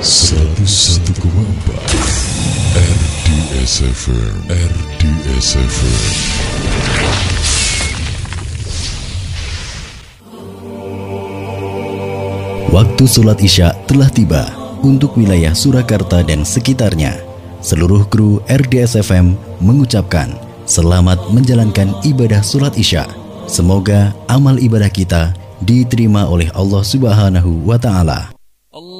101,4 RDS FM. Waktu sholat Isya telah tiba untuk wilayah Surakarta dan sekitarnya. Seluruh kru RDS FM mengucapkan selamat menjalankan ibadah sholat Isya. Semoga amal ibadah kita diterima oleh Allah Subhanahu wa Ta'ala.